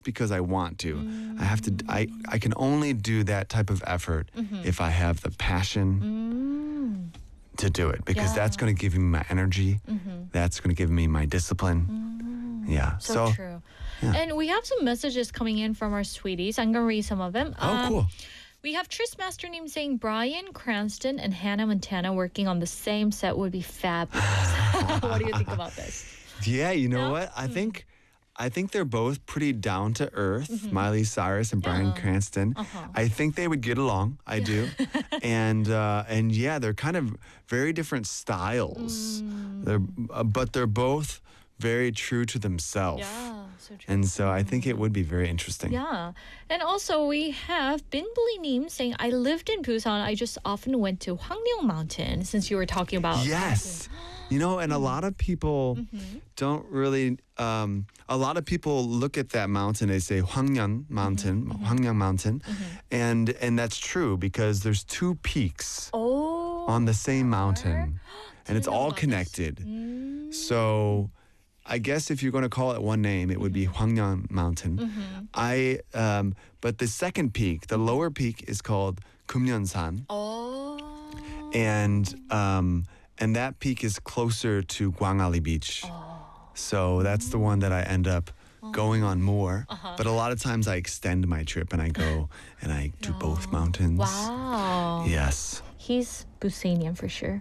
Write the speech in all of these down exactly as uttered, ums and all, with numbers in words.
because I want to. Mm. I have to. I I can only do that type of effort mm-hmm. if I have the passion mm. to do it, because yeah. that's going to give me my energy. Mm-hmm. That's going to give me my discipline. Mm. Yeah. So, so true. Yeah. And we have some messages coming in from our sweeties. I'm going to read some of them. Oh, um, cool. We have Tris Masterneam saying Bryan Cranston and Hannah Montana working on the same set would be fabulous. What do you think about this? Yeah, you know no? what? I mm. think I think they're both pretty down to earth, mm-hmm. Miley Cyrus and Bryan yeah. Cranston. Uh-huh. I think they would get along. I yeah. do. and uh, and yeah, they're kind of very different styles. Mm. They're uh, but they're both very true to themselves. Yeah, so true. And so I think it would be very interesting. Yeah. And also we have Binbly Neem saying, I lived in Busan. I just often went to Hwangryong Mountain, since you were talking about. Yes. You know, and a lot of people mm-hmm. don't really, um, a lot of people look at that mountain, they say Hwangryong Mountain, mm-hmm. Hwangryong Mountain. Mm-hmm. And and that's true, because there's two peaks oh, on the same mountain. And it's all connected. Mm. So I guess if you're going to call it one name, it would be Hwangryong Mountain. Mm-hmm. I, um, but the second peak, the lower peak, is called Kumyeonsan. Oh. And um, and that peak is closer to Gwangali Beach. Oh. So that's the one that I end up going on more. Uh-huh. But a lot of times I extend my trip and I go and I do oh. both mountains. Wow. Yes. He's Busanian for sure.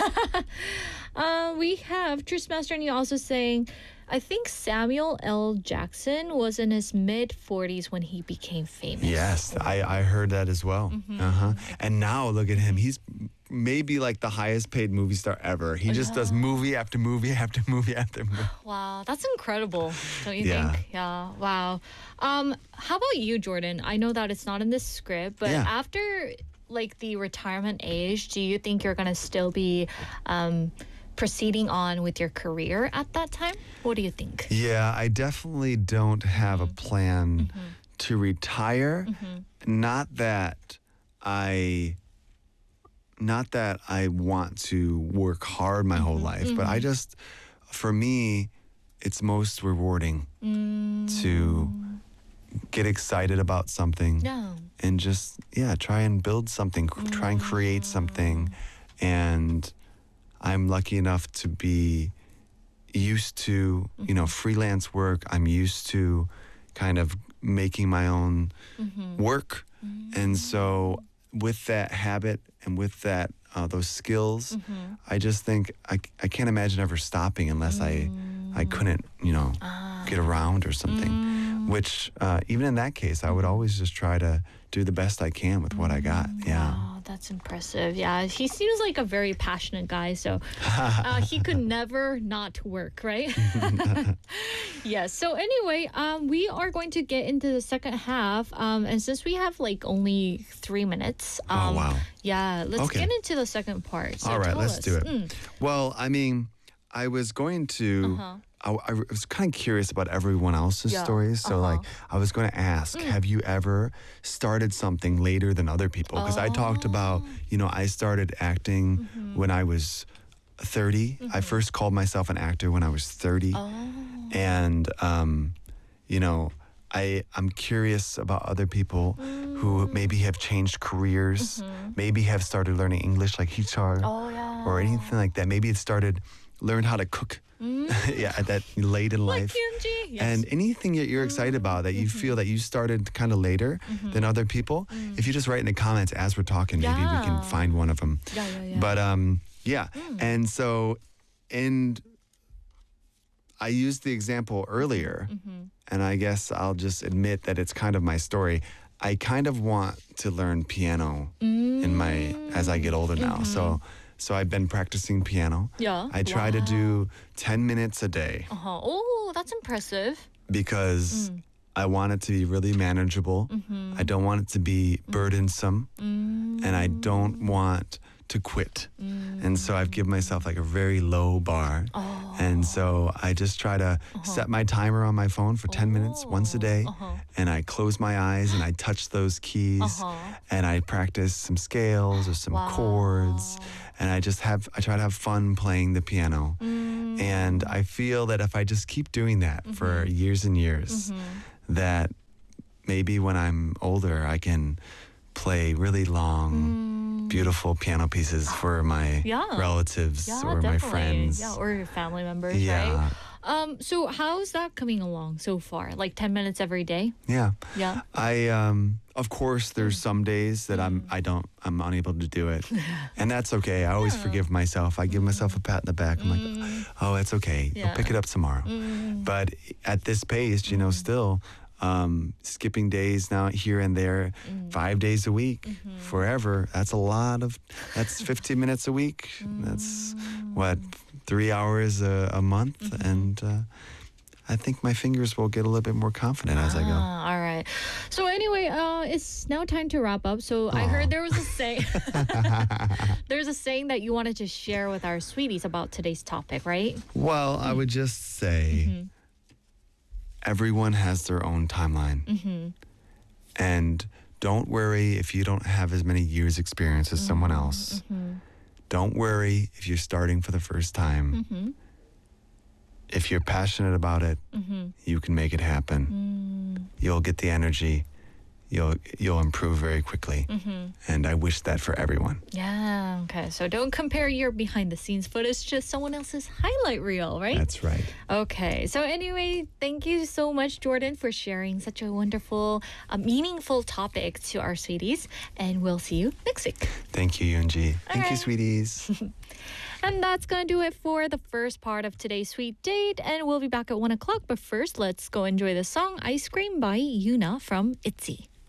uh, we have Tris Masterneam also saying, I think Samuel L. Jackson was in his mid forties when he became famous. Yes, I, I heard that as well. Mm-hmm. Uh-huh. And now look at him. He's maybe like the highest paid movie star ever. He just yeah. does movie after movie after movie after movie. Wow, that's incredible, don't you yeah. think? Yeah, wow. Um, how about you, Jordan? I know that it's not in this script, but yeah. after like the retirement age, do you think you're going to still be um, proceeding on with your career at that time? What do you think? Yeah, I definitely don't have mm-hmm. a plan mm-hmm. to retire. Mm-hmm. Not that I... Not that I want to work hard my mm-hmm. whole life, mm-hmm. but I just, for me, it's most rewarding mm. to get excited about something yeah. and just, yeah, try and build something, mm. try and create something. And I'm lucky enough to be used to, mm-hmm. you know, freelance work. I'm used to kind of making my own mm-hmm. work. Mm-hmm. And so with that habit and with that uh, those skills, mm-hmm. I just think I, I can't imagine ever stopping unless mm. I I couldn't, you know, ah. get around or something. Mm. Which uh, even in that case, I would always just try to do the best I can with what I got. Yeah. Wow, that's impressive. Yeah, he seems like a very passionate guy, so uh, he could never not work, right? Yes. So anyway, um, we are going to get into the second half, um, and since we have like only three minutes, um, oh wow, yeah, let's okay. get into the second part. So all right, let's us. do it. Mm. Well, I mean, I was going to. Uh-huh. I, I was kind of curious about everyone else's yeah. stories. So, uh-huh. like, I was going to ask, mm. have you ever started something later than other people? Because oh. I talked about, you know, I started acting mm-hmm. when I was thirty. Mm-hmm. I first called myself an actor when I was thirty. Oh. And, um, you know, I, I'm curious about other people mm. who maybe have changed careers, mm-hmm. maybe have started learning English like Hichar oh, yeah. or anything like that. Maybe it started, learned how to cook. Mm. yeah, at that late in like life. Yes. And anything that you're excited about that you mm-hmm. feel that you started kind of later mm-hmm. than other people, mm. if you just write in the comments as we're talking, yeah. maybe we can find one of them. Yeah, yeah, yeah. But um, yeah. Mm. And so, and I used the example earlier, mm-hmm. and I guess I'll just admit that it's kind of my story. I kind of want to learn piano mm. in my as I get older now. Mm-hmm. So. So I've been practicing piano. Yeah. I try wow. to do ten minutes a day. Uh-huh. Oh, that's impressive. Because mm. I want it to be really manageable. Mm-hmm. I don't want it to be burdensome. Mm. And I don't want to quit. Mm. And so I've given myself like a very low bar. Oh. And so I just try to uh-huh. set my timer on my phone for ten oh. minutes once a day. Uh-huh. And I close my eyes and I touch those keys. Uh-huh. And I practice some scales or some wow. chords. And I just have, I try to have fun playing the piano. Mm. And I feel that if I just keep doing that mm-hmm. for years and years, mm-hmm. that maybe when I'm older, I can play really long, beautiful piano pieces for my Yeah. relatives Yeah, or definitely. my friends. Yeah, or your family members, Yeah. right? Um, so how's that coming along so far? Like ten minutes every day? Yeah. Yeah. I um of course there's some days that I'm I don't I'm unable to do it. And that's okay. I always forgive myself. I give myself a pat in the back. I'm like, "Oh, it's okay. Yeah. I'll pick it up tomorrow." But at this pace, you know, still um skipping days now here and there, five days a week, forever. That's a lot of that's fifteen minutes a week. That's what three hours a, a month and uh I think my fingers will get a little bit more confident as I go. Ah, all right. So anyway, uh, it's now time to wrap up. So I heard there was a saying. There's a saying that you wanted to share with our sweeties about today's topic, right? Well, I would just say everyone has their own timeline. And don't worry if you don't have as many years experience as someone else. Don't worry if you're starting for the first time. If you're passionate about it, you can make it happen. You'll get the energy. You'll you'll improve very quickly. And I wish that for everyone. Yeah. Okay. So don't compare your behind the scenes footage to someone else's highlight reel, right? That's right. Okay. So anyway, thank you so much, Jordan, for sharing such a wonderful, uh, meaningful topic to our sweeties. And we'll see you next week. Thank you, Yoonji. Thank you, right. sweeties. And that's going to do it for the first part of today's Sweet Date. And we'll be back at one o'clock. But first, let's go enjoy the song Ice Cream by Yuna from ITZY.